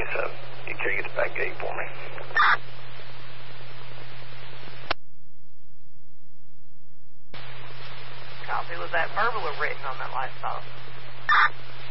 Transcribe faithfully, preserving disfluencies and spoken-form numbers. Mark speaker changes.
Speaker 1: twenty-seven. You carry it to the back gate for me.
Speaker 2: Copy. Was that verbal or written on that last call?